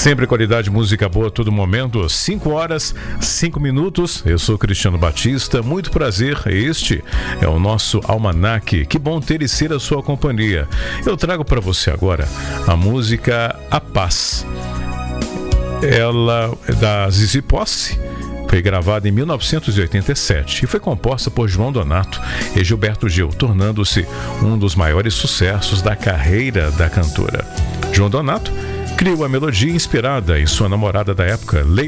Sempre qualidade, música boa a todo momento. 5 horas, 5 minutos. Eu sou Cristiano Batista, muito prazer. Este é o nosso Almanac. Que bom ter e ser a sua companhia. Eu trago para você agora a música A Paz. Ela é da Zizi Posse. Foi gravada em 1987 e foi composta por João Donato e Gilberto Gil, tornando-se um dos maiores sucessos da carreira da cantora. João Donato criou a melodia inspirada em sua namorada da época,